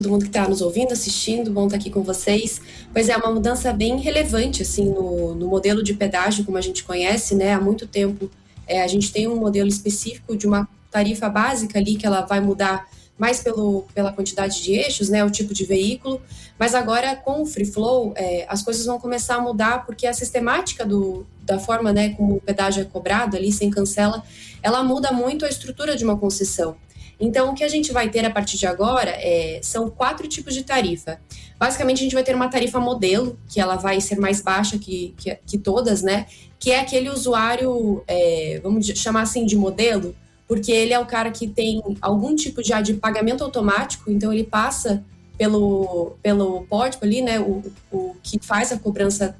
todo mundo que está nos ouvindo, assistindo, bom estar aqui com vocês. Pois é, uma mudança bem relevante, assim, no modelo de pedágio, como a gente conhece, né? Há muito tempo a gente tem um modelo específico de uma tarifa básica ali, que ela vai mudar mais pela quantidade de eixos, né? O tipo de veículo. Mas agora, com o Free Flow, as coisas vão começar a mudar, porque a sistemática da forma, né, como o pedágio é cobrado ali, sem cancela, ela muda muito a estrutura de uma concessão. Então, o que a gente vai ter a partir de agora são 4 tipos de tarifa. Basicamente, a gente vai ter uma tarifa modelo, que ela vai ser mais baixa que todas, né? Que é aquele usuário, vamos chamar assim, de modelo, porque ele é o cara que tem algum tipo já de pagamento automático, então ele passa pelo pórtico ali, né? O que faz a cobrança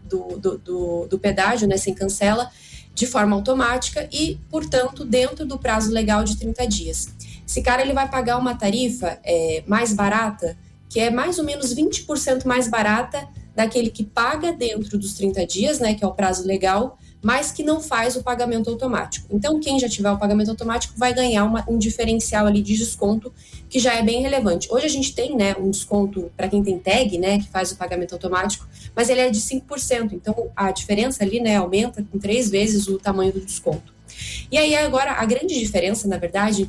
do pedágio, né? Sem cancela, de forma automática e, portanto, dentro do prazo legal de 30 dias. Esse cara ele vai pagar uma tarifa mais barata, que é mais ou menos 20% mais barata daquele que paga dentro dos 30 dias, né, que é o prazo legal, mas que não faz o pagamento automático. Então, quem já tiver o pagamento automático vai ganhar um diferencial ali de desconto, que já é bem relevante. Hoje a gente tem, né, um desconto para quem tem tag, né, que faz o pagamento automático, mas ele é de 5%. Então, a diferença ali, né, aumenta com 3 vezes o tamanho do desconto. E aí, agora, a grande diferença, na verdade,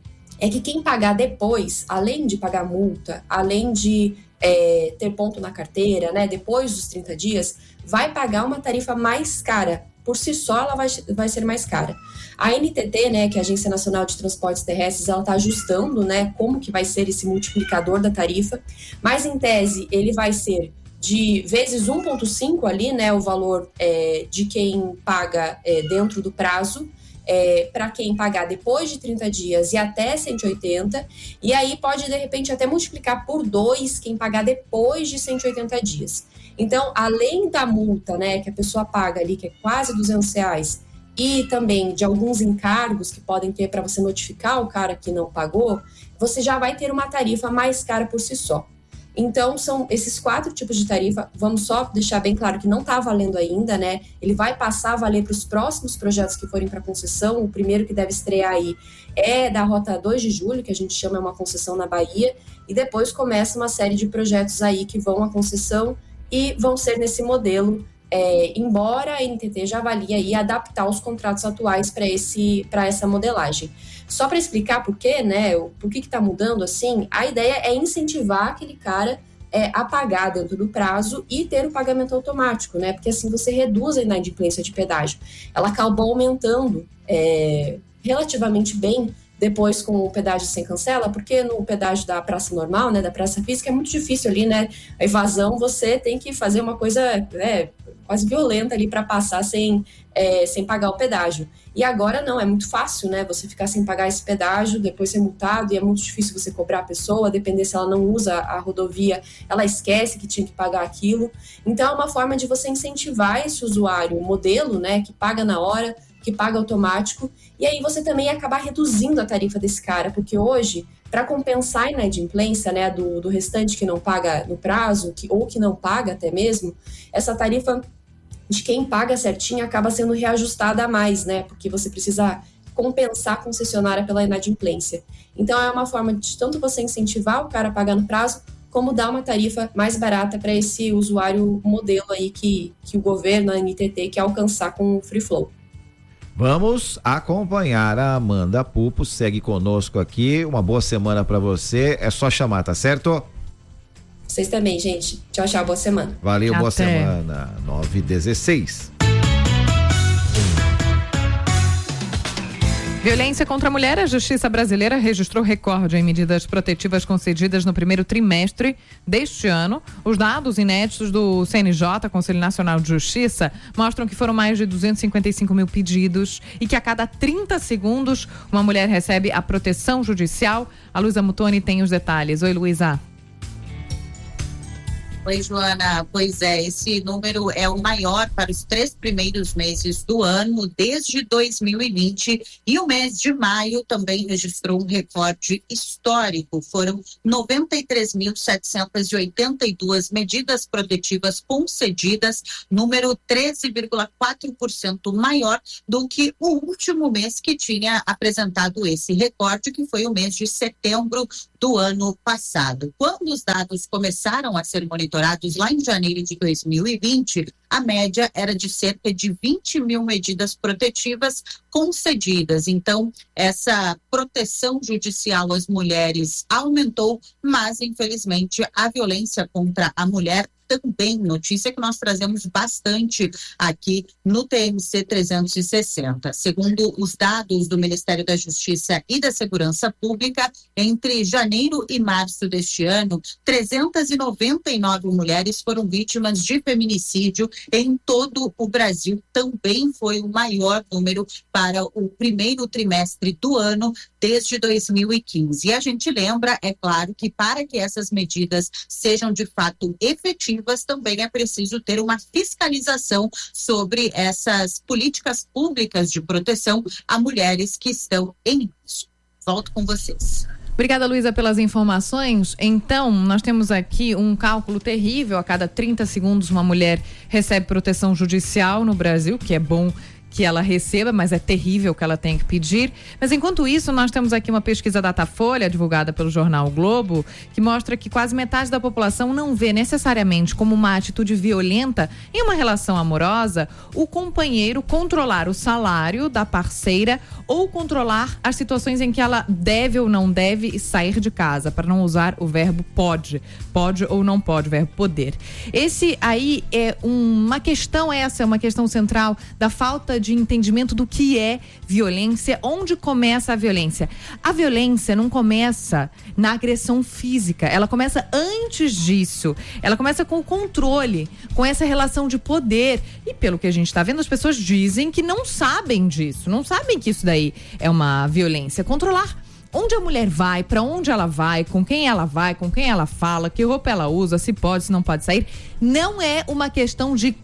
é que quem pagar depois, além de pagar multa, além de ter ponto na carteira, né, depois dos 30 dias, vai pagar uma tarifa mais cara. Por si só, ela vai ser mais cara. A NTT, né, que é a Agência Nacional de Transportes Terrestres, ela está ajustando, né, como que vai ser esse multiplicador da tarifa, mas em tese ele vai ser de vezes 1,5 ali, né, o valor de quem paga dentro do prazo, para quem pagar depois de 30 dias e até 180, e aí pode, de repente, até multiplicar por 2 quem pagar depois de 180 dias. Então, além da multa, né, que a pessoa paga ali, que é quase R$200, e também de alguns encargos que podem ter para você notificar o cara que não pagou, você já vai ter uma tarifa mais cara por si só. Então, são esses 4 tipos de tarifa. Vamos só deixar bem claro que não está valendo ainda, né? Ele vai passar a valer para os próximos projetos que forem para concessão. O primeiro que deve estrear aí é da Rota 2 de Julho, que a gente chama uma concessão na Bahia, e depois começa uma série de projetos aí que vão à concessão e vão ser nesse modelo, embora a NTT já avalie aí adaptar os contratos atuais para essa modelagem. Só para explicar por quê, né, por que está mudando assim, a ideia é incentivar aquele cara a pagar dentro do prazo e ter o pagamento automático, né, porque assim você reduz a inadimplência de pedágio. Ela acabou aumentando relativamente bem depois com o pedágio sem cancela, porque no pedágio da praça normal, né, da praça física, é muito difícil ali, né, a evasão, você tem que fazer uma coisa quase violenta ali para passar sem pagar o pedágio. E agora não, é muito fácil, né, você ficar sem pagar esse pedágio, depois ser multado, e é muito difícil você cobrar a pessoa, depender se ela não usa a rodovia, ela esquece que tinha que pagar aquilo. Então é uma forma de você incentivar esse usuário, modelo, né, que paga na hora, que paga automático, e aí você também acabar reduzindo a tarifa desse cara, porque hoje, para compensar a inadimplência, né, do restante que não paga no prazo, ou que não paga até mesmo, essa tarifa de quem paga certinho acaba sendo reajustada a mais, né, porque você precisa compensar a concessionária pela inadimplência. Então é uma forma de tanto você incentivar o cara a pagar no prazo, como dar uma tarifa mais barata para esse usuário modelo aí que o governo, a NTT, quer alcançar com o Free Flow. Vamos acompanhar a Amanda Pupo, segue conosco aqui, uma boa semana para você, é só chamar, tá certo? Vocês também, gente. Tchau, tchau, boa semana. Valeu, boa semana. 9h16. Violência contra a mulher, a Justiça brasileira registrou recorde em medidas protetivas concedidas no primeiro trimestre deste ano. Os dados inéditos do CNJ, Conselho Nacional de Justiça, mostram que foram mais de 255 mil pedidos e que a cada 30 segundos uma mulher recebe a proteção judicial. A Luísa Mutoni tem os detalhes. Oi, Luísa. Oi, Joana. Pois é, esse número é o maior para os 3 primeiros meses do ano, desde 2020, e o mês de maio também registrou um recorde histórico. Foram 93.782 medidas protetivas concedidas, número 13,4% maior do que o último mês que tinha apresentado esse recorde, que foi o mês de setembro do do ano passado. Quando os dados começaram a ser monitorados lá em janeiro de 2020, a média era de cerca de 20 mil medidas protetivas concedidas. Então, essa proteção judicial às mulheres aumentou, mas, infelizmente, a violência contra a mulher também, notícia que nós trazemos bastante aqui no TMC 360. Segundo os dados do Ministério da Justiça e da Segurança Pública, entre janeiro e março deste ano, 399 mulheres foram vítimas de feminicídio em todo o Brasil. Também foi o maior número para o primeiro trimestre do ano desde 2015. E a gente lembra, é claro, que para que essas medidas sejam de fato efetivas, também é preciso ter uma fiscalização sobre essas políticas públicas de proteção a mulheres que estão em risco. Volto com vocês. Obrigada, Luísa, pelas informações. Então, nós temos aqui um cálculo terrível: a cada 30 segundos uma mulher recebe proteção judicial no Brasil, que é bom que ela receba, mas é terrível que ela tenha que pedir. Mas enquanto isso, nós temos aqui uma pesquisa Datafolha, divulgada pelo jornal o Globo, que mostra que quase metade da população não vê necessariamente como uma atitude violenta em uma relação amorosa o companheiro controlar o salário da parceira ou controlar as situações em que ela deve ou não deve sair de casa, para não usar o verbo pode ou não pode, o verbo poder. Esse aí é uma questão central da falta de entendimento do que é violência, onde começa a violência. A violência não começa na agressão física, ela começa antes disso, ela começa com o controle, com essa relação de poder, e pelo que a gente está vendo, as pessoas dizem que não sabem disso, não sabem que isso daí é uma violência. Controlar onde a mulher vai, para onde ela vai, com quem ela fala, que roupa ela usa, se pode, se não pode sair, não é uma questão de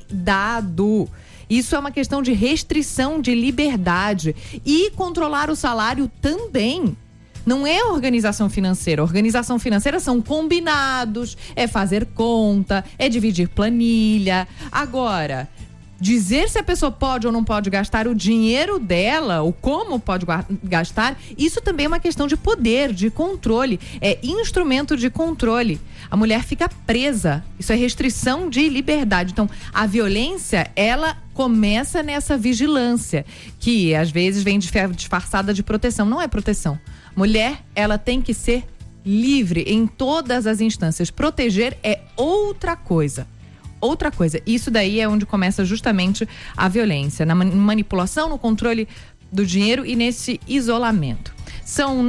cuidado. Isso é uma questão de restrição de liberdade. E controlar o salário também. Não é organização financeira. Organização financeira são combinados, é fazer conta, é dividir planilha. Agora, dizer se a pessoa pode ou não pode gastar o dinheiro dela, ou como pode gastar, isso também é uma questão de poder, de controle. É instrumento de controle. A mulher fica presa. Isso é restrição de liberdade. Então, a violência, ela começa nessa vigilância, que às vezes vem disfarçada de proteção. Não é proteção. Mulher, ela tem que ser livre em todas as instâncias. Proteger é outra coisa. Outra coisa. Isso daí é onde começa justamente a violência, na manipulação, no controle do dinheiro e nesse isolamento. São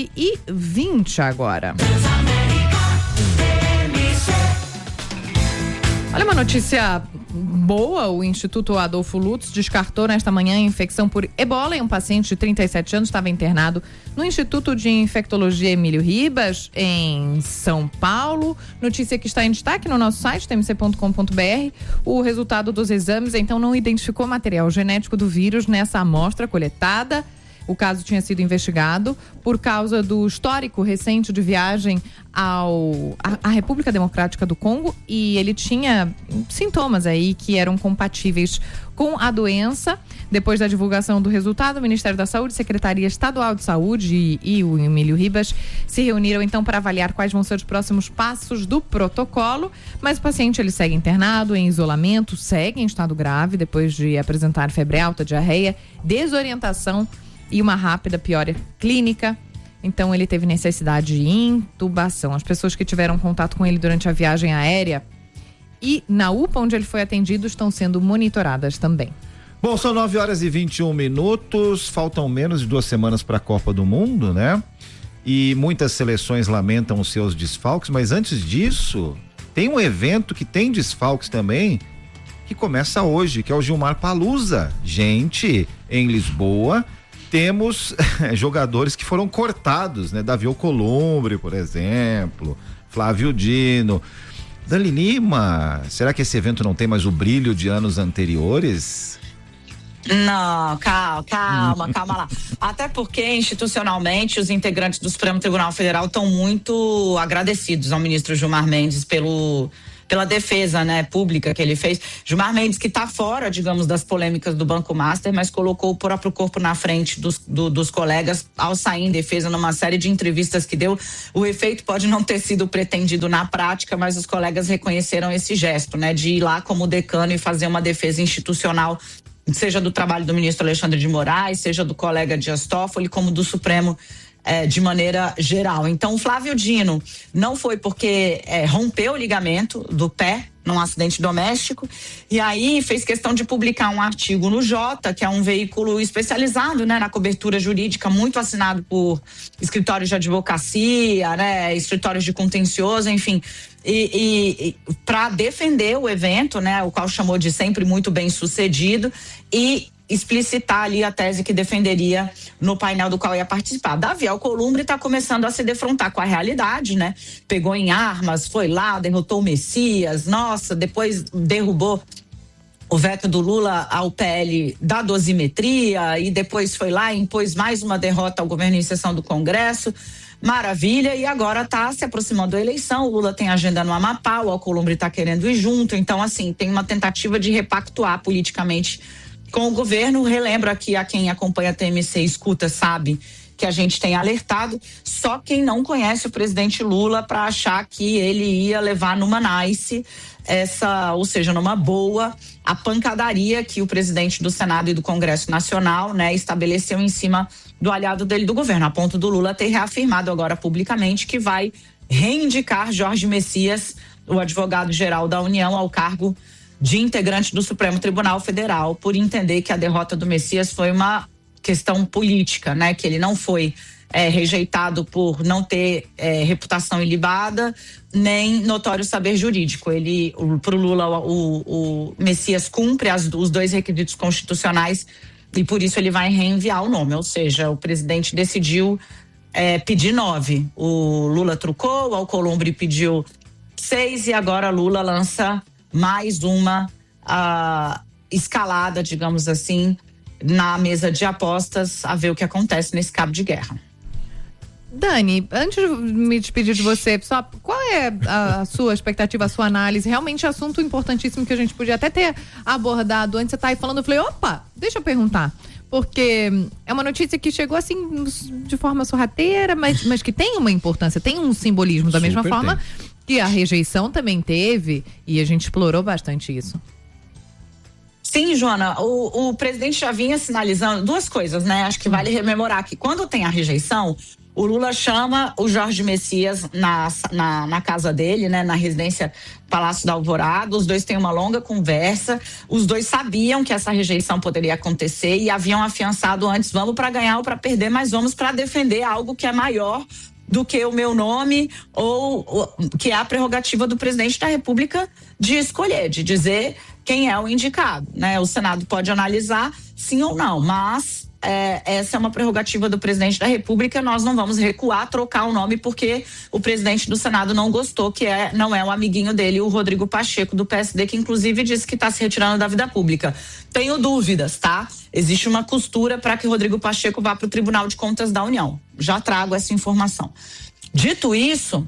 9h20 agora. Olha uma notícia boa: o Instituto Adolfo Lutz descartou nesta manhã a infecção por ebola em um paciente de 37 anos, estava internado no Instituto de Infectologia Emílio Ribas, em São Paulo. Notícia que está em destaque no nosso site, tmc.com.br. O resultado dos exames, então, não identificou material genético do vírus nessa amostra coletada. O caso tinha sido investigado por causa do histórico recente de viagem à República Democrática do Congo, e ele tinha sintomas aí que eram compatíveis com a doença. Depois da divulgação do resultado, o Ministério da Saúde, Secretaria Estadual de Saúde e o Emílio Ribas se reuniram então para avaliar quais vão ser os próximos passos do protocolo. Mas o paciente, ele segue internado, em isolamento, segue em estado grave depois de apresentar febre alta, diarreia, desorientação e uma rápida piora clínica. Então ele teve necessidade de intubação. As pessoas que tiveram contato com ele durante a viagem aérea e na UPA onde ele foi atendido estão sendo monitoradas também. Bom, são 9h21. Faltam menos de 2 semanas para a Copa do Mundo, né? E muitas seleções lamentam os seus desfalques, mas antes disso, tem um evento que tem desfalques também, que começa hoje, que é o Gilmar Palusa. Gente, em Lisboa temos jogadores que foram cortados, né? Davi Alcolumbre, por exemplo, Flávio Dino. Dani Lima, será que esse evento não tem mais o brilho de anos anteriores? Não, calma lá. Até porque, institucionalmente, os integrantes do Supremo Tribunal Federal estão muito agradecidos ao ministro Gilmar Mendes pela defesa, né, pública que ele fez. Gilmar Mendes, que está fora, digamos, das polêmicas do Banco Master, mas colocou o próprio corpo na frente dos colegas ao sair em defesa numa série de entrevistas que deu. O efeito pode não ter sido pretendido na prática, mas os colegas reconheceram esse gesto, né, de ir lá como decano e fazer uma defesa institucional, seja do trabalho do ministro Alexandre de Moraes, seja do colega Dias Toffoli, como do Supremo de maneira geral. Então, o Flávio Dino não foi porque rompeu o ligamento do pé num acidente doméstico, e aí fez questão de publicar um artigo no Jota, que é um veículo especializado, né, na cobertura jurídica, muito assinado por escritórios de advocacia, né, escritórios de contencioso, enfim, e para defender o evento, né, o qual chamou de sempre muito bem sucedido, e explicitar ali a tese que defenderia no painel do qual ia participar. Davi Alcolumbre está começando a se defrontar com a realidade, né? Pegou em armas, foi lá, derrotou o Messias, nossa, depois derrubou o veto do Lula ao PL da dosimetria e depois foi lá e impôs mais uma derrota ao governo em sessão do Congresso. Maravilha, e agora está se aproximando da eleição, o Lula tem agenda no Amapá, o Alcolumbre está querendo ir junto, então assim, tem uma tentativa de repactuar politicamente com o governo. Relembro aqui a quem acompanha a TMC escuta, sabe que a gente tem alertado, só quem não conhece o presidente Lula para achar que ele ia levar numa nice ou seja, numa boa, a pancadaria que o presidente do Senado e do Congresso Nacional, né, estabeleceu em cima do aliado dele do governo, a ponto do Lula ter reafirmado agora publicamente que vai reivindicar Jorge Messias, o advogado-geral da União, ao cargo de integrante do Supremo Tribunal Federal, por entender que a derrota do Messias foi uma questão política, né? Que ele não foi rejeitado por não ter reputação ilibada, nem notório saber jurídico. Pro Lula, o Messias cumpre os dois requisitos constitucionais e por isso ele vai reenviar o nome, ou seja, o presidente decidiu pedir 9. O Lula trucou, o Alcolumbre pediu 6 e agora Lula lança mais uma escalada, digamos assim, na mesa de apostas, a ver o que acontece nesse cabo de guerra. Dani, antes de me despedir de você, só qual é a sua expectativa, a sua análise? Realmente assunto importantíssimo que a gente podia até ter abordado antes. Você tá aí falando, eu falei, opa, deixa eu perguntar. Porque é uma notícia que chegou assim de forma sorrateira, mas que tem uma importância, tem um simbolismo da mesma forma que a rejeição também teve, e a gente explorou bastante isso. Sim, Joana, o presidente já vinha sinalizando duas coisas, né? Acho que vale rememorar que quando tem a rejeição, o Lula chama o Jorge Messias na casa dele, né? Na residência Palácio da Alvorada. Os dois têm uma longa conversa. Os dois sabiam que essa rejeição poderia acontecer e haviam afiançado antes, vamos para ganhar ou para perder, mas vamos para defender algo que é maior do que o meu nome, ou que é a prerrogativa do presidente da República de escolher, de dizer quem é o indicado, né? O Senado pode analisar sim ou não, mas essa é uma prerrogativa do presidente da República. Nós não vamos recuar, trocar o nome porque o presidente do Senado não gostou, que não é um amiguinho dele, o Rodrigo Pacheco do PSD, que inclusive disse que está se retirando da vida pública. Tenho dúvidas, tá? Existe uma costura para que Rodrigo Pacheco vá para o Tribunal de Contas da União. Já trago essa informação. Dito isso,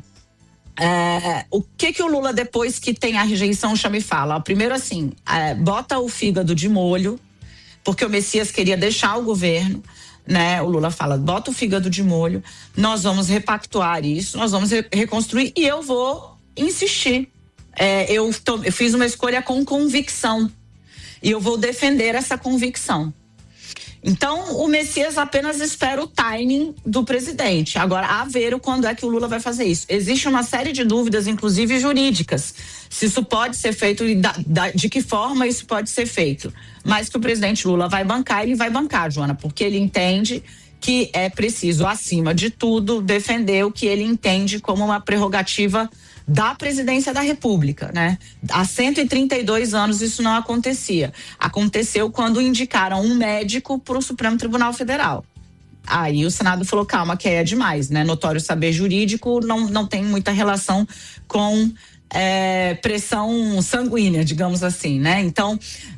o que o Lula, depois que tem a rejeição, chama e fala? Primeiro assim, bota o fígado de molho, porque o Messias queria deixar o governo, né? O Lula fala, bota o fígado de molho, nós vamos repactuar isso, nós vamos reconstruir e eu vou insistir. Eu fiz uma escolha com convicção e eu vou defender essa convicção. Então, o Messias apenas espera o timing do presidente. Agora, a ver quando é que o Lula vai fazer isso. Existe uma série de dúvidas, inclusive jurídicas, se isso pode ser feito e de que forma isso pode ser feito. Mas que o presidente Lula vai bancar, ele vai bancar, Joana, porque ele entende que é preciso, acima de tudo, defender o que ele entende como uma prerrogativa da presidência da República, né? Há 132 anos isso não acontecia. Aconteceu quando indicaram um médico para o Supremo Tribunal Federal. Aí o Senado falou, calma, que é demais, né? Notório saber jurídico não tem muita relação com pressão sanguínea, digamos assim, né? Então,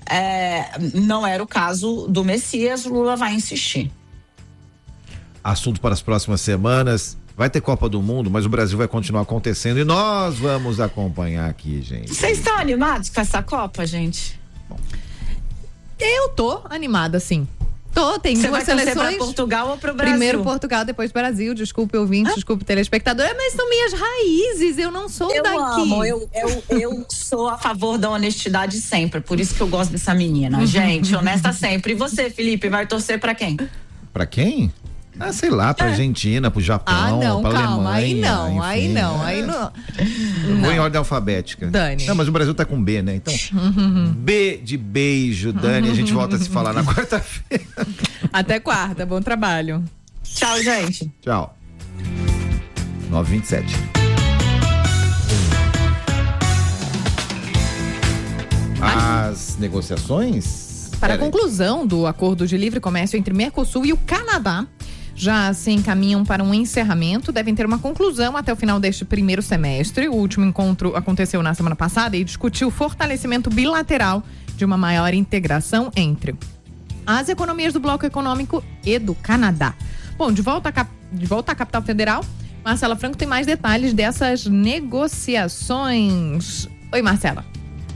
não era o caso do Messias, o Lula vai insistir. Assunto para as próximas semanas. Vai ter Copa do Mundo, mas o Brasil vai continuar acontecendo e nós vamos acompanhar aqui, gente. Vocês estão animados com essa Copa, gente? Bom. Eu tô animada, sim. Tem Você duas vai torcer seleções. pra Portugal ou pro Brasil? Primeiro Portugal, depois Brasil. Desculpe ouvinte, desculpe telespectador, mas são minhas raízes, eu não sou daqui. Eu sou a favor da honestidade sempre, por isso que eu gosto dessa menina. Gente, honesta sempre. E você, Felipe, vai torcer pra quem? Pra quem? Ah, sei lá, pra Argentina, pro Japão, não, pra calma, Alemanha. aí não. Vou em ordem alfabética. Dani. Não, mas o Brasil tá com B, né? Então, B de beijo, Dani. A gente volta a se falar na quarta-feira. Até quarta, bom trabalho. Tchau, gente. Tchau. 9h27. As negociações? Para a conclusão do acordo de livre comércio entre Mercosul e o Canadá, já se encaminham para um encerramento, devem ter uma conclusão até o final deste primeiro semestre. O último encontro aconteceu na semana passada e discutiu o fortalecimento bilateral de uma maior integração entre as economias do bloco econômico e do Canadá. Bom, de volta à capital federal, Marcela Franco tem mais detalhes dessas negociações. Oi, Marcela.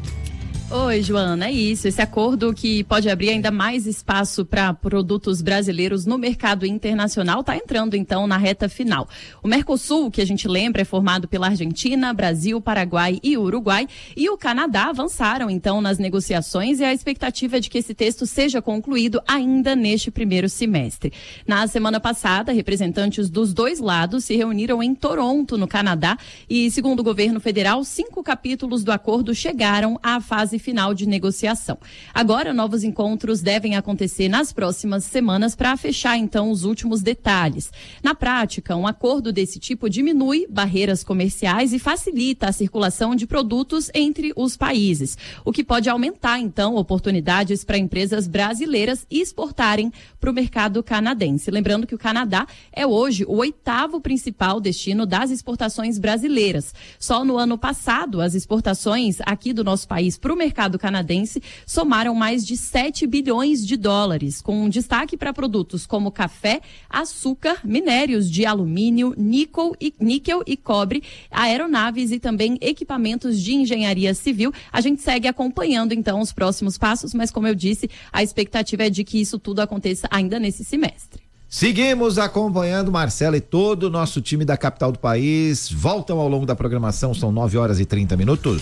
Oi, Joana, é isso. Esse acordo que pode abrir ainda mais espaço para produtos brasileiros no mercado internacional está entrando, então, na reta final. O Mercosul, que a gente lembra, é formado pela Argentina, Brasil, Paraguai e Uruguai, e o Canadá avançaram, então, nas negociações e a expectativa é de que esse texto seja concluído ainda neste primeiro semestre. Na semana passada, representantes dos dois lados se reuniram em Toronto, no Canadá, e, segundo o governo federal, 5 capítulos do acordo chegaram à fase final de negociação. Agora, novos encontros devem acontecer nas próximas semanas para fechar, então, os últimos detalhes. Na prática, um acordo desse tipo diminui barreiras comerciais e facilita a circulação de produtos entre os países, o que pode aumentar, então, oportunidades para empresas brasileiras exportarem para o mercado canadense. Lembrando que o Canadá é hoje o 8º principal destino das exportações brasileiras. Só no ano passado, as exportações aqui do nosso país para o mercado canadense somaram mais de 7 bilhões de dólares, com um destaque para produtos como café, açúcar, minérios de alumínio, níquel e cobre, aeronaves e também equipamentos de engenharia civil. A gente segue acompanhando, então, os próximos passos, mas, como eu disse, a expectativa é de que isso tudo aconteça ainda nesse semestre. Seguimos acompanhando Marcela e todo o nosso time da capital do país. Voltam ao longo da programação, são 9h30.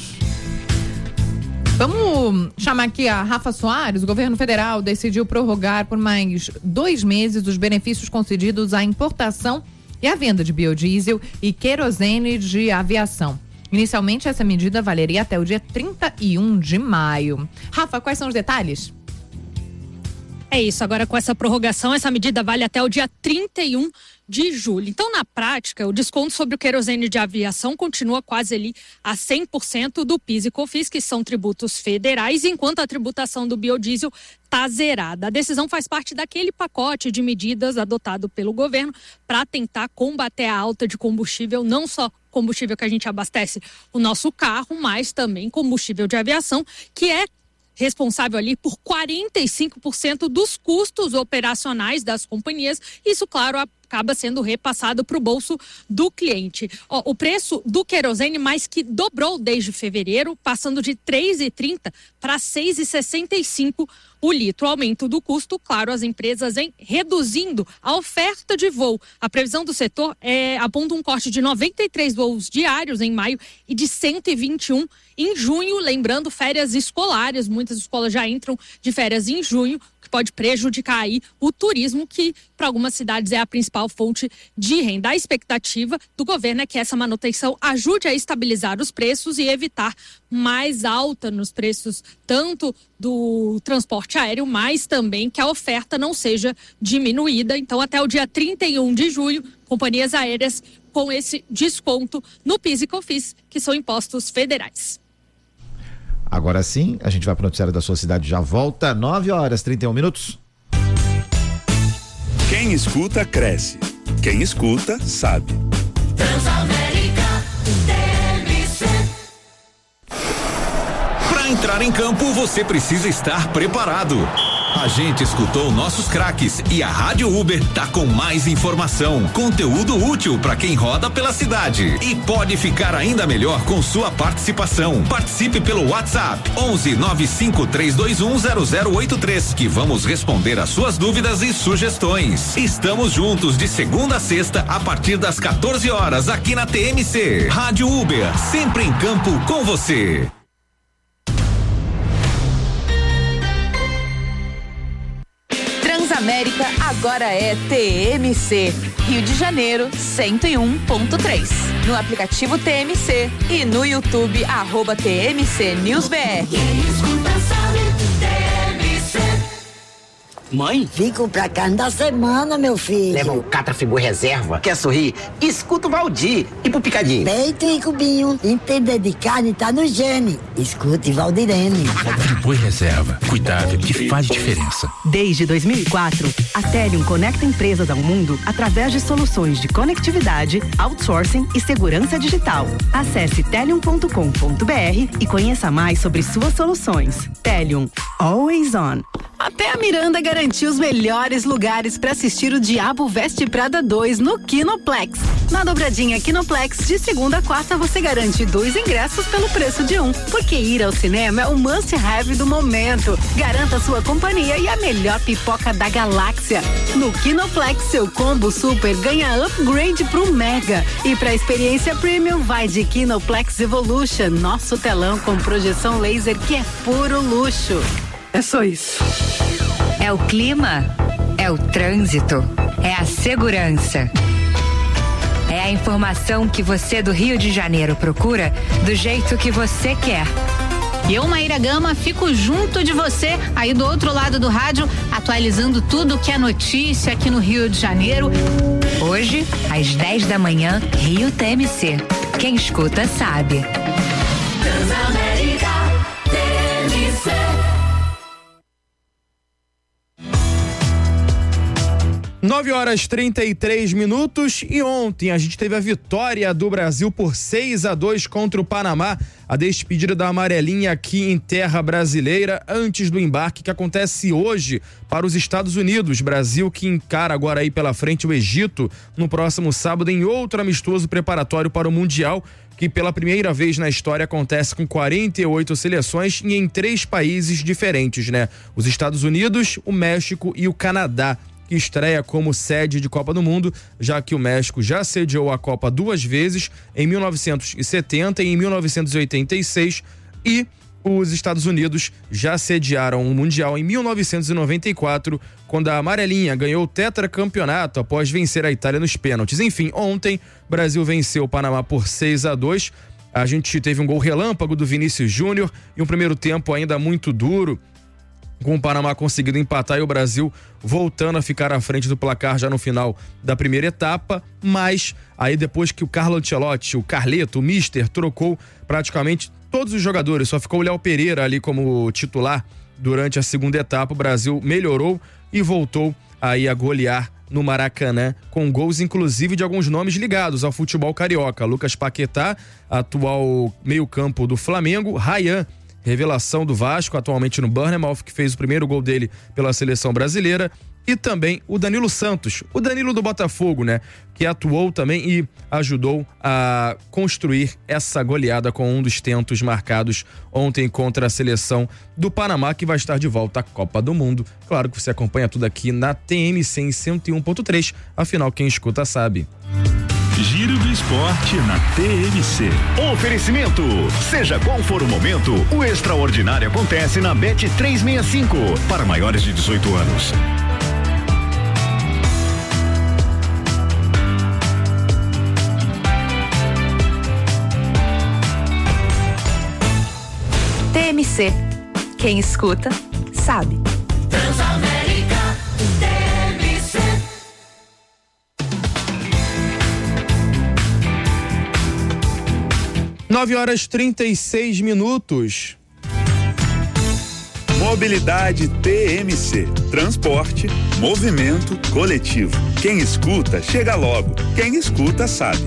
Vamos chamar aqui a Rafa Soares. O governo federal decidiu prorrogar por mais 2 meses os benefícios concedidos à importação e à venda de biodiesel e querosene de aviação. Inicialmente, essa medida valeria até o dia 31 de maio. Rafa, quais são os detalhes? É isso, agora com essa prorrogação, essa medida vale até o dia 31 de julho. Então, na prática, o desconto sobre o querosene de aviação continua quase ali a 100% do PIS e COFINS, que são tributos federais, enquanto a tributação do biodiesel está zerada. A decisão faz parte daquele pacote de medidas adotado pelo governo para tentar combater a alta de combustível, não só combustível que a gente abastece o nosso carro, mas também combustível de aviação, que é responsável ali por 45% dos custos operacionais das companhias. Isso, claro, acaba sendo repassado para o bolso do cliente. O preço do querosene mais que dobrou desde fevereiro, passando de R$ 3,30 para R$ 6,65 o litro. O aumento do custo, claro, as empresas reduzindo a oferta de voo. A previsão do setor aponta um corte de 93 voos diários em maio e de 121 em junho, lembrando férias escolares. Muitas escolas já entram de férias em junho, que pode prejudicar aí o turismo, que para algumas cidades é a principal fonte de renda. A expectativa do governo é que essa manutenção ajude a estabilizar os preços e evitar mais alta nos preços tanto do transporte aéreo, mas também que a oferta não seja diminuída. Então, até o dia 31 de julho, companhias aéreas com esse desconto no PIS e COFINS, que são impostos federais. Agora sim, a gente vai para o noticiário da sua cidade, já volta, 9h31. Quem escuta, cresce. Quem escuta, sabe. Transamérica TMC. Para entrar em campo, você precisa estar preparado. A gente escutou nossos craques e a Rádio Uber tá com mais informação, conteúdo útil para quem roda pela cidade e pode ficar ainda melhor com sua participação. Participe pelo WhatsApp 119532100083 que vamos responder as suas dúvidas e sugestões. Estamos juntos de segunda a sexta a partir das 14 horas aqui na TMC. Rádio Uber, sempre em campo com você. Transamérica agora é TMC, Rio de Janeiro 101.3. No aplicativo TMC e no YouTube @TMC News BR. Mãe? Vim comprar carne da semana, meu filho. Leva um Catrafigu reserva. Quer sorrir? Escuta o Valdir. E pro picadinho? Peito e cubinho. Entender de carne tá no gene. Escute Valdirene. Catrafigu reserva. Cuidado que faz diferença. Desde 2004, a Telium conecta empresas ao mundo através de soluções de conectividade, outsourcing e segurança digital. Acesse telium.com.br e conheça mais sobre suas soluções. Telium. Always on. Até a Miranda garantiu os melhores lugares para assistir o Diabo Veste Prada 2 no Kinoplex. Na dobradinha Kinoplex, de segunda a quarta você garante 2 ingressos pelo preço de 1, porque ir ao cinema é o must-have do momento. Garanta sua companhia e a melhor pipoca da galáxia. No Kinoplex, seu combo super ganha upgrade pro Mega. E pra experiência premium, vai de Kinoplex Evolution, nosso telão com projeção laser que é puro luxo. É só isso. É o clima, é o trânsito, é a segurança. É a informação que você do Rio de Janeiro procura do jeito que você quer. E eu, Maíra Gama, fico junto de você, aí do outro lado do rádio, atualizando tudo que é notícia aqui no Rio de Janeiro. Hoje, às 10 da manhã, Rio TMC. Quem escuta sabe. Transamérica TMC. Nove horas 33 minutos e ontem a gente teve a vitória do Brasil por 6-2 contra o Panamá, a despedida da amarelinha aqui em terra brasileira antes do embarque que acontece hoje para os Estados Unidos. Brasil que encara agora aí pela frente o Egito no próximo sábado em outro amistoso preparatório para o Mundial, que pela primeira vez na história acontece com 48 seleções e em 3 países diferentes, né? Os Estados Unidos, o México e o Canadá, que estreia como sede de Copa do Mundo, já que o México já sediou a Copa 2 vezes, em 1970 e em 1986, e os Estados Unidos já sediaram o Mundial em 1994, quando a amarelinha ganhou o tetracampeonato após vencer a Itália nos pênaltis. Enfim, ontem, o Brasil venceu o Panamá por 6-2. A gente teve um gol relâmpago do Vinícius Júnior e um primeiro tempo ainda muito duro, com o Panamá conseguindo empatar e o Brasil voltando a ficar à frente do placar já no final da primeira etapa, mas aí depois que o Carlo Ancelotti, o Carleto, o Mister, trocou praticamente todos os jogadores, só ficou o Léo Pereira ali como titular durante a segunda etapa, o Brasil melhorou e voltou aí a golear no Maracanã, com gols inclusive de alguns nomes ligados ao futebol carioca. Lucas Paquetá, atual meio-campo do Flamengo, Ryan, revelação do Vasco, atualmente no Bournemouth, que fez o primeiro gol dele pela seleção brasileira, e também o Danilo Santos, o Danilo do Botafogo, né, que atuou também e ajudou a construir essa goleada com um dos tentos marcados ontem contra a seleção do Panamá, que vai estar de volta à Copa do Mundo. Claro que você acompanha tudo aqui na TMC em 101.3, afinal quem escuta sabe. Giro do Esporte na TMC. Oferecimento. Seja qual for o momento, o extraordinário acontece na Bet 365. Para maiores de 18 anos. TMC. Quem escuta, sabe. Transamérica TMC. Nove horas 36 minutos. Mobilidade TMC. Transporte, movimento coletivo. Quem escuta, chega logo. Quem escuta, sabe.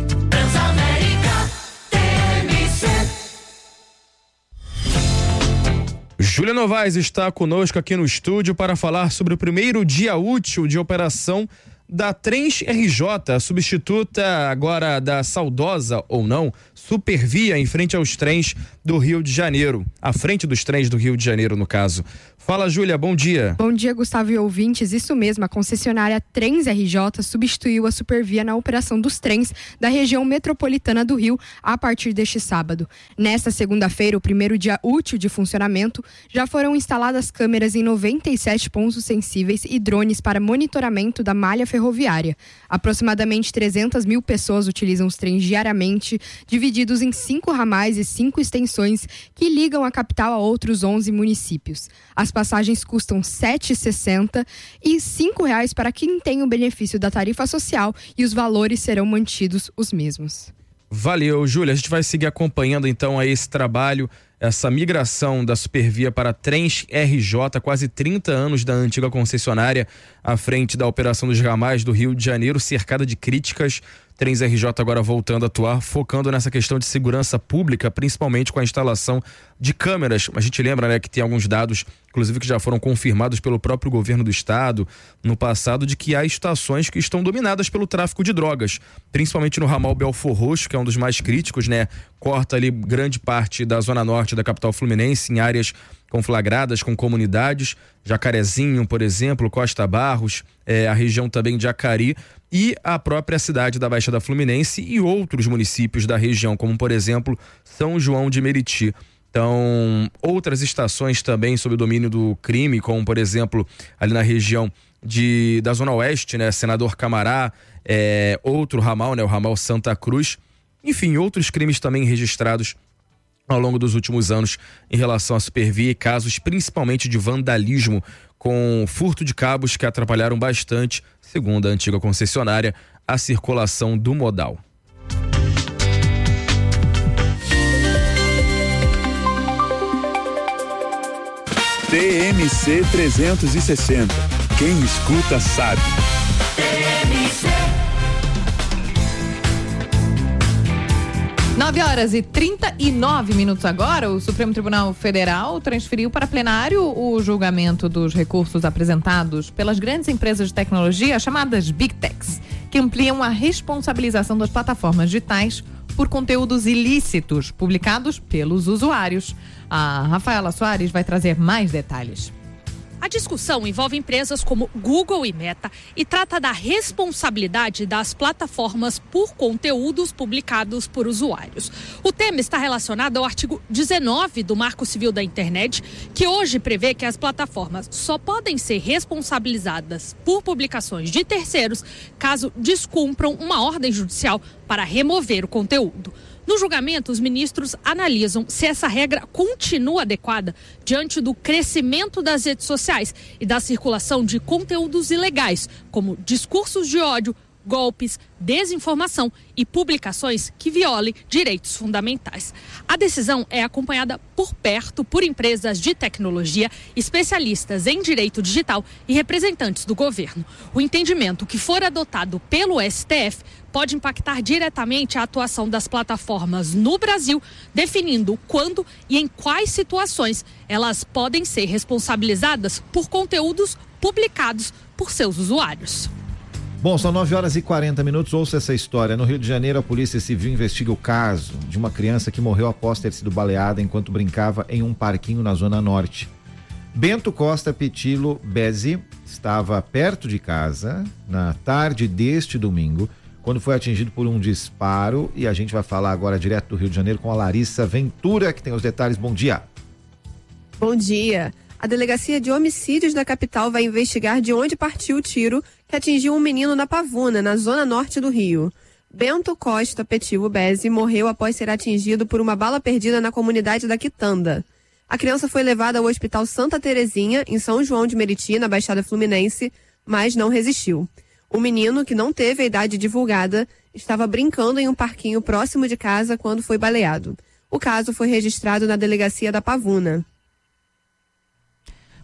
Transamérica TMC. Júlia Novaes está conosco aqui no estúdio para falar sobre o primeiro dia útil de operação da Trens RJ, a substituta agora da saudosa, ou não, Supervia, em frente aos trens do Rio de Janeiro, à frente dos trens do Rio de Janeiro, no caso. Fala, Júlia, bom dia. Bom dia, Gustavo e ouvintes. Isso mesmo, a concessionária Trens RJ substituiu a Supervia na operação dos trens da região metropolitana do Rio a partir deste sábado. Nesta segunda-feira, o primeiro dia útil de funcionamento, já foram instaladas câmeras em 97 pontos sensíveis e drones para monitoramento da malha ferroviária. Aproximadamente 300 mil pessoas utilizam os trens diariamente, divididos em 5 ramais e 5 extensões que ligam a capital a outros 11 municípios. As passagens custam R$ 7,60 e R$ 5,00 para quem tem o benefício da tarifa social, e os valores serão mantidos os mesmos. Valeu, Júlia. A gente vai seguir acompanhando então aí esse trabalho, essa migração da Supervia para Trens RJ, quase 30 anos da antiga concessionária à frente da operação dos ramais do Rio de Janeiro, cercada de críticas. Trens RJ agora voltando a atuar, focando nessa questão de segurança pública, principalmente com a instalação de câmeras. A gente lembra, né, que tem alguns dados, inclusive que já foram confirmados pelo próprio governo do estado no passado, de que há estações que estão dominadas pelo tráfico de drogas, principalmente no ramal Belfor Roxo, que é um dos mais críticos, né? Corta ali grande parte da zona norte da capital fluminense, em áreas conflagradas com comunidades, Jacarezinho, por exemplo, Costa Barros, a região também de Acari e a própria cidade da Baixada Fluminense e outros municípios da região, como por exemplo São João de Meriti. Então, outras estações também sob o domínio do crime, como por exemplo ali na região da Zona Oeste, né, Senador Camará, outro ramal, né, o ramal Santa Cruz, enfim, outros crimes também registrados ao longo dos últimos anos em relação à Supervia, e casos principalmente de vandalismo com furto de cabos que atrapalharam bastante, segundo a antiga concessionária, a circulação do modal. TMC 360. Quem escuta sabe. TMC. 9h39 agora. O Supremo Tribunal Federal transferiu para plenário o julgamento dos recursos apresentados pelas grandes empresas de tecnologia, chamadas Big Techs, que ampliam a responsabilização das plataformas digitais por conteúdos ilícitos publicados pelos usuários. A Rafaela Soares vai trazer mais detalhes. A discussão envolve empresas como Google e Meta e trata da responsabilidade das plataformas por conteúdos publicados por usuários. O tema está relacionado ao artigo 19 do Marco Civil da Internet, que hoje prevê que as plataformas só podem ser responsabilizadas por publicações de terceiros caso descumpram uma ordem judicial para remover o conteúdo. No julgamento, os ministros analisam se essa regra continua adequada diante do crescimento das redes sociais e da circulação de conteúdos ilegais, como discursos de ódio, golpes, desinformação e publicações que violem direitos fundamentais. A decisão é acompanhada por perto por empresas de tecnologia, especialistas em direito digital e representantes do governo. O entendimento que for adotado pelo STF pode impactar diretamente a atuação das plataformas no Brasil, definindo quando e em quais situações elas podem ser responsabilizadas por conteúdos publicados por seus usuários. Bom, são 9h40. Ouça essa história. No Rio de Janeiro, a Polícia Civil investiga o caso de uma criança que morreu após ter sido baleada enquanto brincava em um parquinho na Zona Norte. Bento Costa Petilo Bezzi estava perto de casa na tarde deste domingo, quando foi atingido por um disparo, e a gente vai falar agora direto do Rio de Janeiro com a Larissa Ventura, que tem os detalhes. Bom dia. Bom dia. A Delegacia de Homicídios da capital vai investigar de onde partiu o tiro que atingiu um menino na Pavuna, na zona norte do Rio. Bento Costa Petivo Bezzi morreu após ser atingido por uma bala perdida na comunidade da Quitanda. A criança foi levada ao Hospital Santa Terezinha, em São João de Meriti, na Baixada Fluminense, mas não resistiu. O menino, que não teve a idade divulgada, estava brincando em um parquinho próximo de casa quando foi baleado. O caso foi registrado na Delegacia da Pavuna.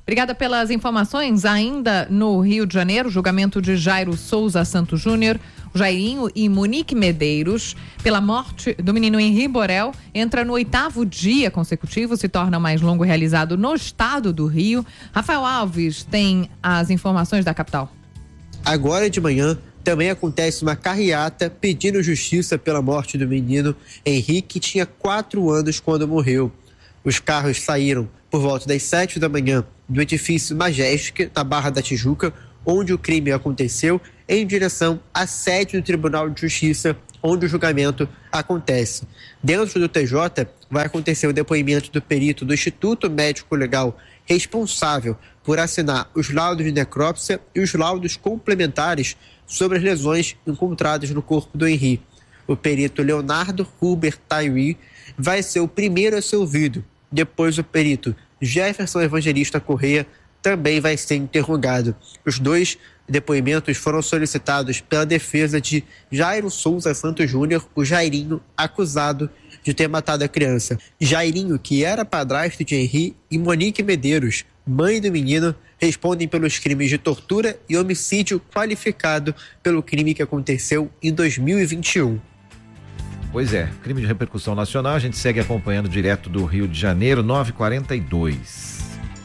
Obrigada pelas informações. Ainda no Rio de Janeiro, julgamento de Jairo Souza Santos Júnior, Jairinho e Monique Medeiros, pela morte do menino Henri Borel, entra no 8º dia consecutivo, se torna o mais longo realizado no estado do Rio. Rafael Alves tem as informações da capital. Agora de manhã, também acontece uma carreata pedindo justiça pela morte do menino Henri, que tinha 4 anos quando morreu. Os carros saíram por volta das 7 da manhã do edifício Majestic, na Barra da Tijuca, onde o crime aconteceu, em direção à sede do Tribunal de Justiça, onde o julgamento acontece. Dentro do TJ, vai acontecer o depoimento do perito do Instituto Médico Legal responsável por assinar os laudos de necrópsia e os laudos complementares sobre as lesões encontradas no corpo do Henri. O perito Leonardo Huber Tyree vai ser o primeiro a ser ouvido. Depois, o perito Jefferson Evangelista Correia também vai ser interrogado. Os 2 depoimentos foram solicitados pela defesa de Jairo Souza Santos Júnior, o Jairinho, acusado de ter matado a criança. Jairinho, que era padrasto de Henri, e Monique Medeiros, mãe do menino, respondem pelos crimes de tortura e homicídio qualificado pelo crime que aconteceu em 2021. Pois é, crime de repercussão nacional, a gente segue acompanhando direto do Rio de Janeiro, 9h42.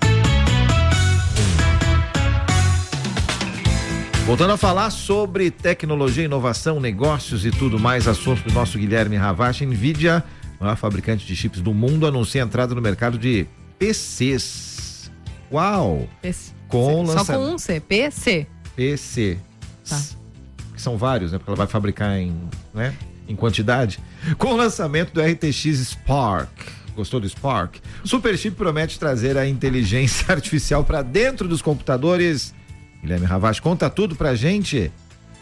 Voltando a falar sobre tecnologia, inovação, negócios e tudo mais, assunto do nosso Guilherme Ravache. Nvidia, maior fabricante de chips do mundo, anuncia a entrada no mercado de PCs. Uau! PC. Só com um C, PC. PC. Tá. Que são vários, né? Porque ela vai fabricar em quantidade. Com o lançamento do RTX Spark. Gostou do Spark? O Super Chip promete trazer a inteligência artificial para dentro dos computadores. Guilherme Ravache, conta tudo pra gente.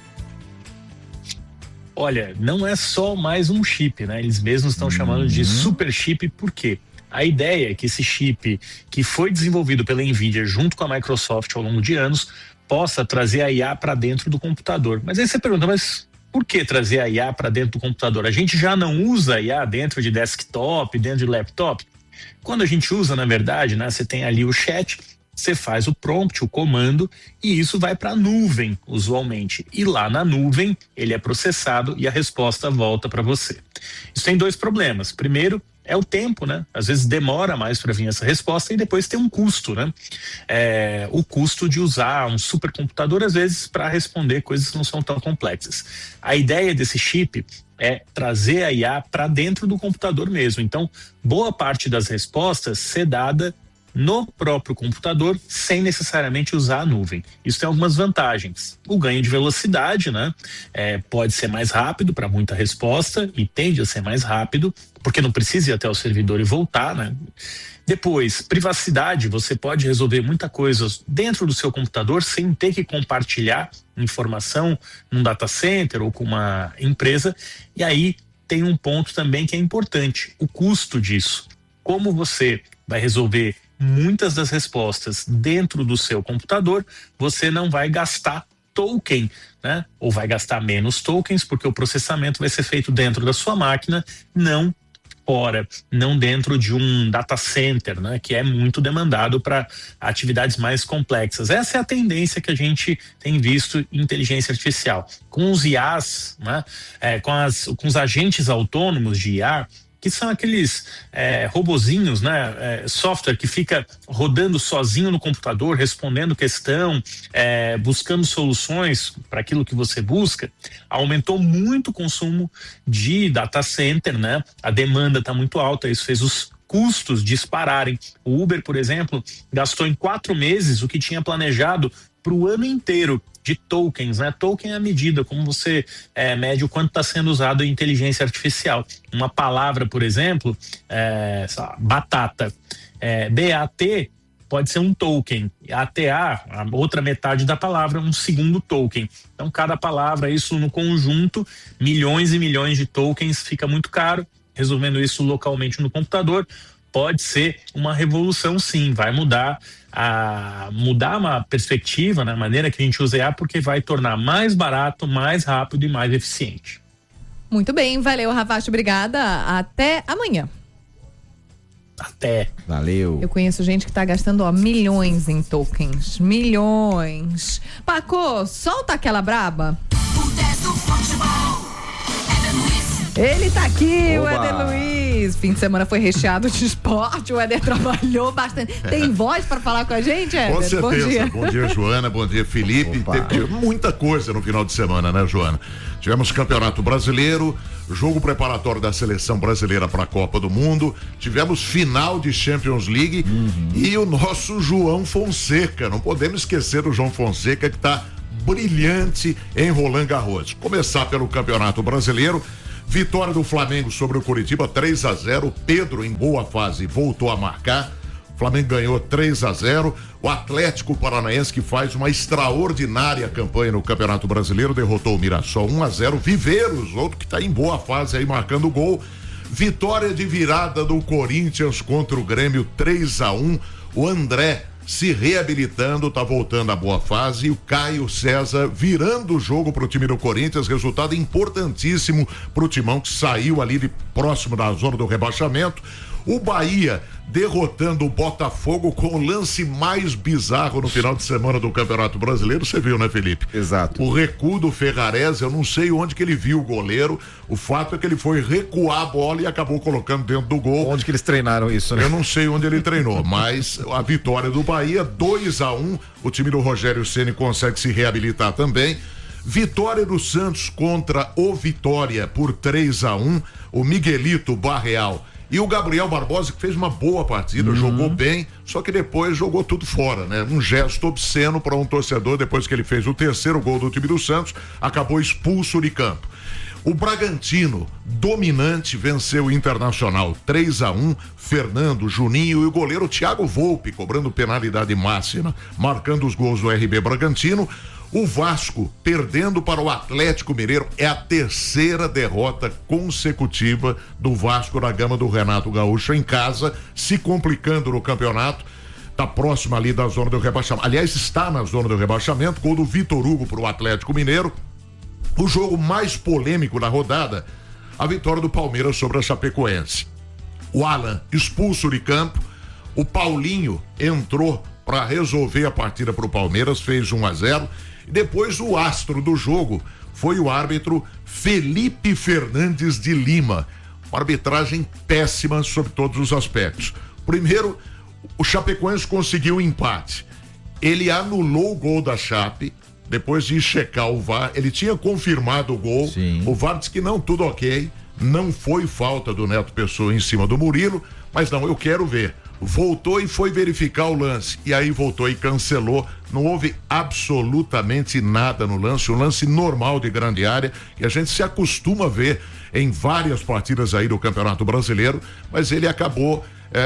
Olha, não é só mais um chip, né? Eles mesmos estão chamando de Super Chip, por quê? A ideia é que esse chip, que foi desenvolvido pela Nvidia junto com a Microsoft ao longo de anos, possa trazer a IA para dentro do computador. Mas aí você pergunta, mas por que trazer a IA para dentro do computador? A gente já não usa a IA dentro de desktop, dentro de laptop? Quando a gente usa, na verdade, né, você tem ali o chat, você faz o prompt, o comando, e isso vai para a nuvem, usualmente. E lá na nuvem, ele é processado e a resposta volta para você. Isso tem 2 problemas. Primeiro, é o tempo, né? Às vezes demora mais para vir essa resposta e depois tem um custo, né? O custo de usar um supercomputador, às vezes, para responder coisas que não são tão complexas. A ideia desse chip é trazer a IA para dentro do computador mesmo. Então, boa parte das respostas ser dada no próprio computador, sem necessariamente usar a nuvem. Isso tem algumas vantagens. O ganho de velocidade, né? Pode ser mais rápido para muita resposta e tende a ser mais rápido, porque não precisa ir até o servidor e voltar, né? Depois, privacidade, você pode resolver muita coisa dentro do seu computador sem ter que compartilhar informação num data center ou com uma empresa. E aí tem um ponto também que é importante, o custo disso. Como você vai resolver muitas das respostas dentro do seu computador, você não vai gastar token, né? Ou vai gastar menos tokens, porque o processamento vai ser feito dentro da sua máquina, não fora, não dentro de um data center, né? Que é muito demandado para atividades mais complexas. Essa é a tendência que a gente tem visto em inteligência artificial. Com os IAs, né? Com os agentes autônomos de IA, que são aqueles robozinhos, né? Software que fica rodando sozinho no computador, respondendo questão, buscando soluções para aquilo que você busca. Aumentou muito o consumo de data center, né? A demanda está muito alta, isso fez os custos dispararem. O Uber, por exemplo, gastou em 4 meses o que tinha planejado para o ano inteiro de tokens, né? Token é a medida, como você mede o quanto está sendo usado em inteligência artificial. Uma palavra, por exemplo, batata, BAT pode ser um token, ATA, a outra metade da palavra, um segundo token. Então, cada palavra, isso no conjunto, milhões e milhões de tokens, fica muito caro. Resolvendo isso localmente no computador, pode ser uma revolução, sim, vai mudar uma perspectiva na maneira que a gente usa IA, porque vai tornar mais barato, mais rápido e mais eficiente. Muito bem, valeu, Ravache, obrigada, até amanhã. Até. Valeu. Eu conheço gente que tá gastando, milhões em tokens. Milhões. Paco, solta aquela braba. Ele tá aqui, Oba. o Éder Luiz. Fim de semana foi recheado de esporte. O Éder trabalhou bastante. Tem voz pra falar com a gente, Éder? Com certeza. Bom dia. Bom dia, Joana. Bom dia, Felipe. Teve muita coisa no final de semana, né, Joana? Tivemos Campeonato Brasileiro, jogo preparatório da seleção brasileira para a Copa do Mundo, tivemos final de Champions League e o nosso João Fonseca. Não podemos esquecer do João Fonseca, que está brilhante em Roland Garros. Começar pelo Campeonato Brasileiro. Vitória do Flamengo sobre o Coritiba, 3-0. Pedro, em boa fase, voltou a marcar. O Flamengo ganhou 3-0. O Atlético Paranaense, que faz uma extraordinária campanha no Campeonato Brasileiro, derrotou o Mirassol 1-0. Viveiros, outro que está em boa fase aí, marcando gol. Vitória de virada do Corinthians contra o Grêmio, 3-1. O André se reabilitando, tá voltando à boa fase, e o Caio César virando o jogo pro time do Corinthians, resultado importantíssimo pro Timão, que saiu ali de próximo da zona do rebaixamento. O Bahia derrotando o Botafogo com o lance mais bizarro no final de semana do Campeonato Brasileiro, você viu, né, Felipe? Exato. O recuo do Ferrarese, eu não sei onde que ele viu o goleiro, o fato é que ele foi recuar a bola e acabou colocando dentro do gol. Onde que eles treinaram isso, né? Eu não sei onde ele treinou, mas a vitória do Bahia, 2-1, o time do Rogério Ceni consegue se reabilitar também. Vitória do Santos contra o Vitória por 3-1, o Miguelito Barreal e o Gabriel Barbosa, que fez uma boa partida, jogou bem, só que depois jogou tudo fora, né? Um gesto obsceno para um torcedor, depois que ele fez o terceiro gol do time do Santos, acabou expulso de campo. O Bragantino, dominante, venceu o Internacional 3-1, Fernando, Juninho e o goleiro Thiago Volpe, cobrando penalidade máxima, marcando os gols do RB Bragantino. O Vasco, perdendo para o Atlético Mineiro, é a terceira derrota consecutiva do Vasco na gama do Renato Gaúcho em casa, se complicando no campeonato. Está próximo ali da zona do rebaixamento. Aliás, está na zona do rebaixamento, gol do Vitor Hugo para o Atlético Mineiro. O jogo mais polêmico da rodada, a vitória do Palmeiras sobre a Chapecoense. O Alan expulso de campo, o Paulinho entrou para resolver a partida para o Palmeiras, fez 1-0. E depois o astro do jogo foi o árbitro Felipe Fernandes de Lima. Uma arbitragem péssima sobre todos os aspectos. Primeiro, o Chapecoense conseguiu um empate. Ele anulou o gol da Chape, depois de checar o VAR, ele tinha confirmado o gol. Sim. O VAR disse que não, tudo ok, não foi falta do Neto Pessoa em cima do Murilo, mas não, eu quero ver. Voltou e foi verificar o lance, e aí voltou e cancelou, não houve absolutamente nada no lance, um lance normal de grande área, que a gente se acostuma a ver em várias partidas aí do Campeonato Brasileiro, mas ele acabou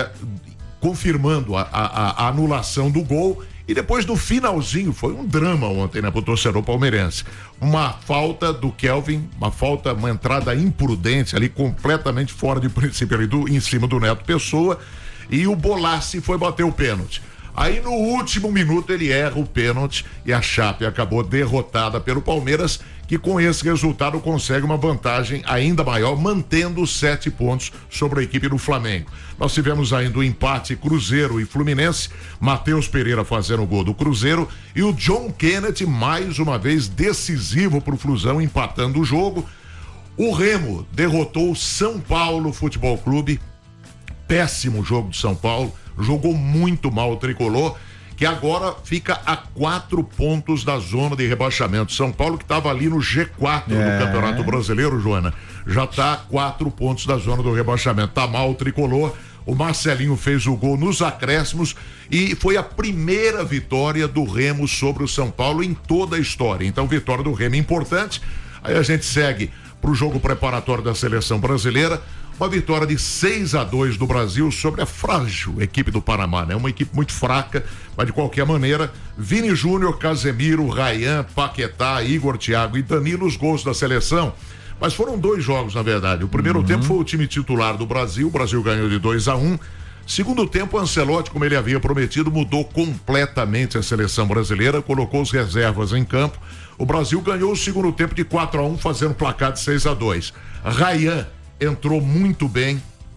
confirmando a anulação do gol. E depois no finalzinho, foi um drama ontem, né, pro torcedor palmeirense. Uma falta do Kelvin, uma entrada imprudente ali, completamente fora de princípio ali em cima do Neto Pessoa, e o Bolassi foi bater o pênalti. Aí no último minuto ele erra o pênalti e a Chape acabou derrotada pelo Palmeiras, que com esse resultado consegue uma vantagem ainda maior, mantendo 7 pontos sobre a equipe do Flamengo. Nós tivemos ainda o empate Cruzeiro e Fluminense, Matheus Pereira fazendo o gol do Cruzeiro e o John Kennedy mais uma vez decisivo pro Flusão, empatando o jogo. O Remo derrotou o São Paulo Futebol Clube, péssimo jogo do São Paulo, jogou muito mal o tricolor, que agora fica a 4 pontos da zona de rebaixamento. São Paulo, que estava ali no G4 do Campeonato Brasileiro, Joana, já está a 4 pontos da zona do rebaixamento. Tá mal o tricolor. O Marcelinho fez o gol nos acréscimos e foi a primeira vitória do Remo sobre o São Paulo em toda a história. Então, vitória do Remo importante. Aí a gente segue para o jogo preparatório da seleção brasileira. Uma vitória de 6-2 do Brasil sobre a frágil equipe do Panamá, né? Uma equipe muito fraca, mas de qualquer maneira, Vini Júnior, Casemiro, Rayán, Paquetá, Igor, Thiago e Danilo, os gols da seleção. Mas foram 2 jogos, na verdade. O primeiro tempo foi o time titular do Brasil, o Brasil ganhou de 2-1. Segundo tempo, Ancelotti, como ele havia prometido, mudou completamente a seleção brasileira, colocou os reservas em campo. O Brasil ganhou o segundo tempo de 4-1, fazendo placar de 6-2. Rayán entrou muito bem,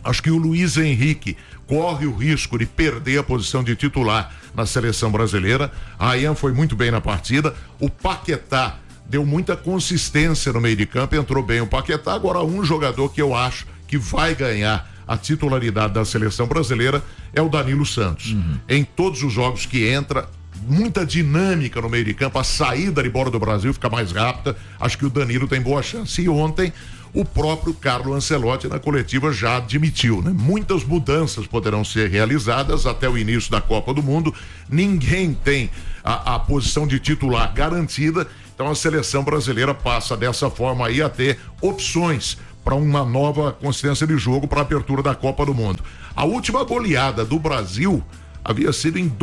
Acho que o Luiz Henrique corre o risco de perder a posição de titular na seleção brasileira. A Ryan foi muito bem na partida. O Paquetá deu muita consistência no meio de campo, entrou bem o Paquetá. Agora, um jogador que eu acho que vai ganhar a titularidade da seleção brasileira é o Danilo Santos. Em todos os jogos que entra, muita dinâmica no meio de campo, a saída de bola do Brasil fica mais rápida. Acho que o Danilo tem boa chance. E ontem o próprio Carlo Ancelotti na coletiva já admitiu, né? Muitas mudanças poderão ser realizadas até o início da Copa do Mundo. Ninguém tem a posição de titular garantida, então a seleção brasileira passa dessa forma aí a ter opções para uma nova consistência de jogo para a abertura da Copa do Mundo. A última goleada do Brasil havia sido em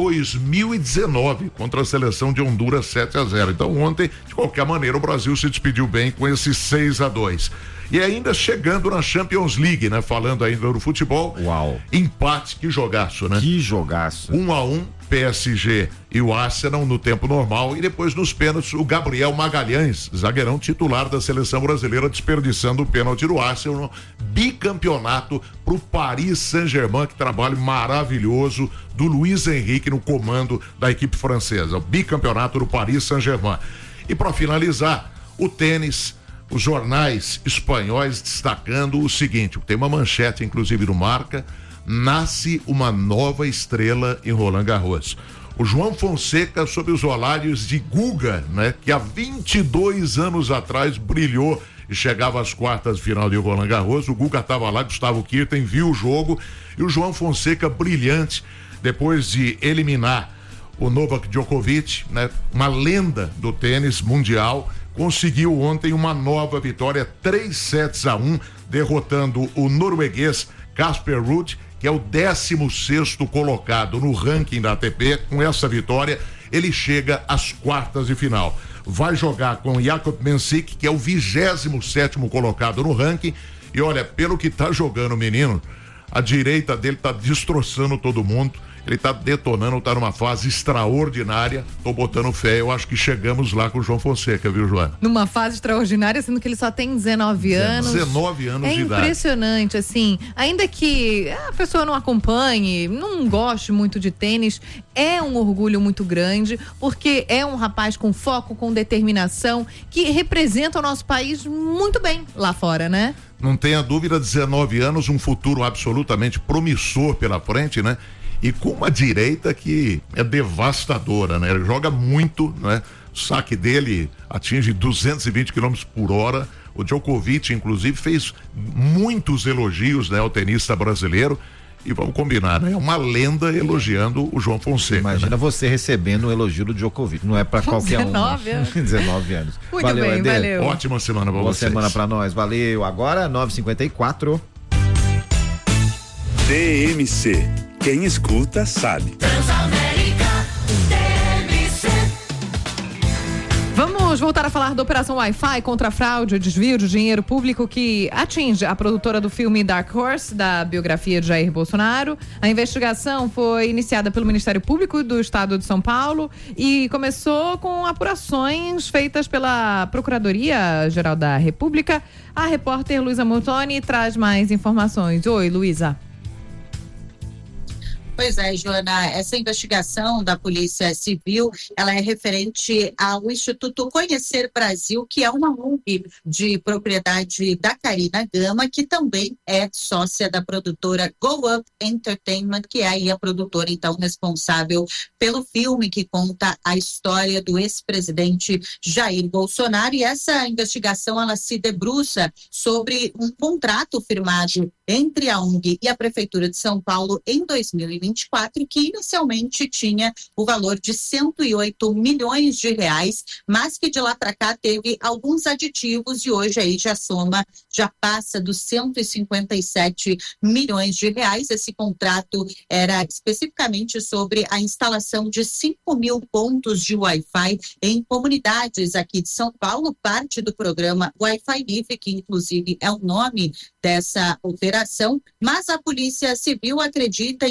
2019 contra a seleção de Honduras 7-0. Então ontem, de qualquer maneira, o Brasil se despediu bem com esse 6-2. E ainda chegando na Champions League, né? Falando ainda do futebol. Uau. Empate, que jogaço, né? Que jogaço. 1-1, PSG e o Arsenal no tempo normal, e depois nos pênaltis o Gabriel Magalhães, zagueirão titular da seleção brasileira, desperdiçando o pênalti do Arsenal. Bicampeonato pro Paris Saint-Germain, que trabalho maravilhoso do Luiz Henrique no comando da equipe francesa. O bicampeonato do Paris Saint-Germain. E para finalizar, o tênis, os jornais espanhóis destacando o seguinte, tem uma manchete inclusive do Marca: nasce uma nova estrela em Roland Garros. O João Fonseca sob os olhares de Guga, né? Que há 22 anos atrás brilhou e chegava às quartas de final de Roland Garros. O Guga estava lá, Gustavo Kirten viu o jogo, e o João Fonseca brilhante, depois de eliminar o Novak Djokovic, né? Uma lenda do tênis mundial, conseguiu ontem uma nova vitória, 3-1, derrotando o norueguês Casper Ruud, que é o 16º colocado no ranking da ATP. Com essa vitória, ele chega às quartas de final. Vai jogar com Jakob Mensik, que é o 27º colocado no ranking. E olha, pelo que tá jogando o menino, a direita dele tá destroçando todo mundo. Ele tá detonando, tá numa fase extraordinária. Tô botando fé, eu acho que chegamos lá com o João Fonseca, viu, Joana? Numa fase extraordinária, sendo que ele só tem 19 anos. 19 anos de idade. É impressionante, assim. Ainda que a pessoa não acompanhe, não goste muito de tênis, é um orgulho muito grande, porque é um rapaz com foco, com determinação, que representa o nosso país muito bem lá fora, né? Não tenha dúvida, 19 anos, um futuro absolutamente promissor pela frente, né? E com uma direita que é devastadora, né? Ele joga muito, né? O saque dele atinge 220 km por hora. O Djokovic, inclusive, fez muitos elogios, né, ao tenista brasileiro. E vamos combinar, né? É uma lenda elogiando o João Fonseca. Imagina, né? Você recebendo um elogio do Djokovic. Não é pra qualquer 19 um. 19 anos. Muito valeu, bem, Eder. Valeu. Ótima semana pra vocês. Boa semana pra nós. Valeu. Agora, 9h54. TMC. Quem escuta sabe. Transamérica TMC. Vamos voltar a falar da Operação Wi-Fi contra a fraude e desvio de dinheiro público que atinge a produtora do filme Dark Horse, da biografia de Jair Bolsonaro. A investigação foi iniciada pelo Ministério Público do Estado de São Paulo e começou com apurações feitas pela Procuradoria-Geral da República. A repórter Luísa Montoni traz mais informações. Oi, Luísa. Pois é, Joana, essa investigação da Polícia Civil, ela é referente ao Instituto Conhecer Brasil, que é uma ONG de propriedade da Karina Gama, que também é sócia da produtora Go Up Entertainment, que é aí a produtora, então, responsável pelo filme que conta a história do ex-presidente Jair Bolsonaro. E essa investigação, ela se debruça sobre um contrato firmado entre a ONG e a Prefeitura de São Paulo em 2024, que inicialmente tinha o valor de 108 milhões de reais, mas que de lá para cá teve alguns aditivos e hoje aí já passa dos 157 milhões de reais. Esse contrato era especificamente sobre a instalação de 5.000 pontos de Wi-Fi em comunidades aqui de São Paulo, parte do programa Wi-Fi Live, que inclusive é o nome dessa operação, mas a Polícia Civil acredita, então,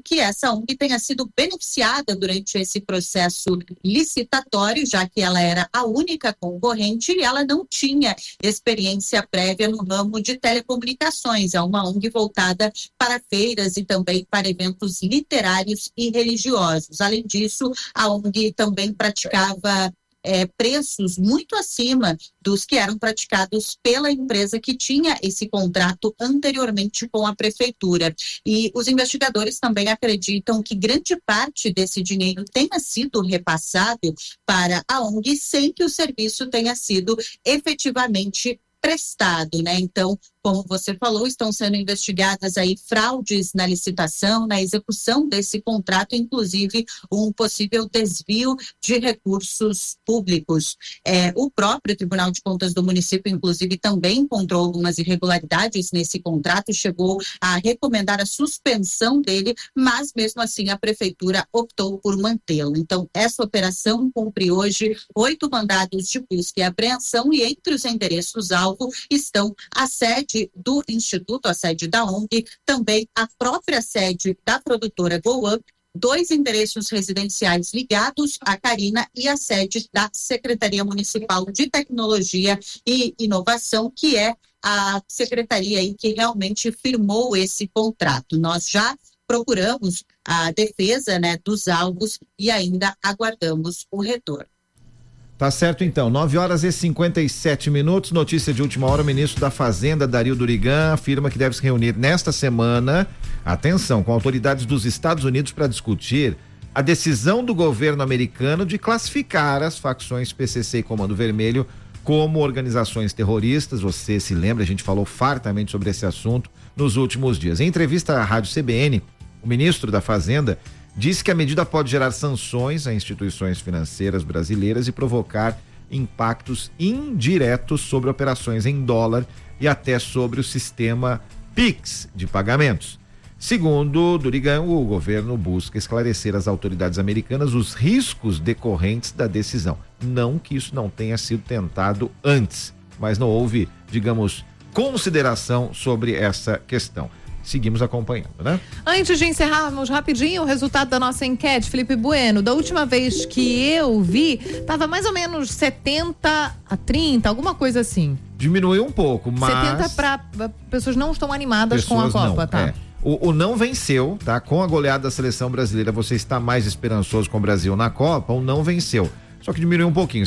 que essa ONG tenha sido beneficiada durante esse processo licitatório, já que ela era a única concorrente e ela não tinha experiência prévia no ramo de telecomunicações. É uma ONG voltada para feiras e também para eventos literários e religiosos. Além disso, a ONG também praticava preços muito acima dos que eram praticados pela empresa que tinha esse contrato anteriormente com a prefeitura. E os investigadores também acreditam que grande parte desse dinheiro tenha sido repassado para a ONG sem que o serviço tenha sido efetivamente prestado, né? Então, como você falou, estão sendo investigadas aí fraudes na licitação, na execução desse contrato, inclusive um possível desvio de recursos públicos. O próprio Tribunal de Contas do município, inclusive, também encontrou algumas irregularidades nesse contrato, chegou a recomendar a suspensão dele, mas mesmo assim a prefeitura optou por mantê-lo. Então, essa operação cumpre hoje 8 mandados de busca e apreensão e entre os endereços-alvo estão a sede do Instituto, a sede da ONG, também a própria sede da produtora Go Up, 2 endereços residenciais ligados à Carina e a sede da Secretaria Municipal de Tecnologia e Inovação, que é a secretaria aí que realmente firmou esse contrato. Nós já procuramos a defesa, né, dos alvos e ainda aguardamos o retorno. Tá certo então, 9h57, notícia de última hora, o ministro da Fazenda, Dario Durigan, afirma que deve se reunir nesta semana, atenção, com autoridades dos Estados Unidos para discutir a decisão do governo americano de classificar as facções PCC e Comando Vermelho como organizações terroristas. Você se lembra, a gente falou fartamente sobre esse assunto nos últimos dias. Em entrevista à Rádio CBN, o ministro da Fazenda disse que a medida pode gerar sanções a instituições financeiras brasileiras e provocar impactos indiretos sobre operações em dólar e até sobre o sistema PIX de pagamentos. Segundo Durigan, o governo busca esclarecer às autoridades americanas os riscos decorrentes da decisão. Não que isso não tenha sido tentado antes, mas não houve, digamos, consideração sobre essa questão. Seguimos acompanhando, né? Antes de encerrarmos rapidinho o resultado da nossa enquete, Felipe Bueno, da última vez que eu vi, tava mais ou menos 70-30, alguma coisa assim. Diminuiu um pouco, mas... 70 para pessoas não estão animadas com a Copa, não, tá? O não venceu, tá? Com a goleada da seleção brasileira, você está mais esperançoso com o Brasil na Copa, o não venceu. Só que diminuiu um pouquinho,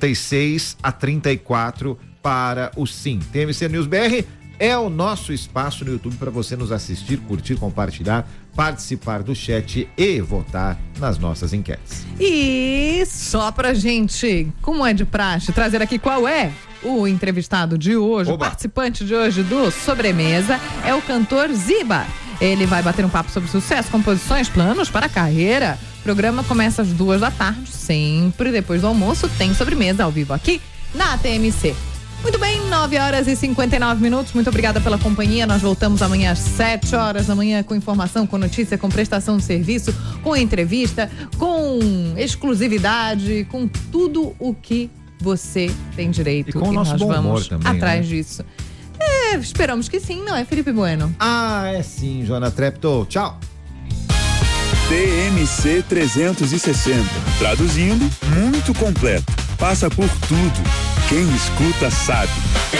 66-34 para o sim. TMC News BR é o nosso espaço no YouTube para você nos assistir, curtir, compartilhar, participar do chat e votar nas nossas enquetes. E só pra gente, como é de praxe, trazer aqui qual é o entrevistado de hoje, o participante de hoje do Sobremesa, é o cantor Ziba. Ele vai bater um papo sobre sucesso, composições, planos para a carreira. O programa começa às 14h, sempre depois do almoço, tem sobremesa ao vivo aqui na TMC. Muito bem, 9h59. Muito obrigada pela companhia. Nós voltamos amanhã às 7h da manhã com informação, com notícia, com prestação de serviço, com entrevista, com exclusividade, com tudo o que você tem direito. E com o nosso nós bom vamos humor também, atrás né? disso. Esperamos que sim, não é, Felipe Bueno? Ah, é sim, Joana Treptow. Tchau. TMC 360. Traduzindo, muito completo. Passa por tudo. Quem escuta sabe.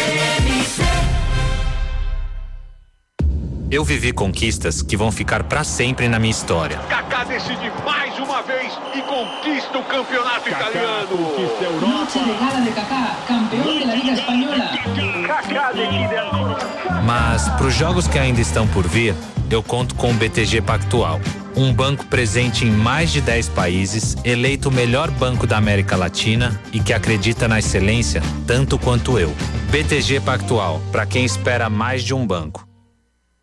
Eu vivi conquistas que vão ficar pra sempre na minha história. Kaká decide mais uma vez e conquista o campeonato italiano. Conquista a Europa. Noche de gala de Kaká, campeão da Liga Espanhola. Kaká decide ancora. Mas pros jogos que ainda estão por vir, eu conto com o BTG Pactual. Um banco presente em mais de 10 países, eleito o melhor banco da América Latina e que acredita na excelência tanto quanto eu. BTG Pactual, para quem espera mais de um banco.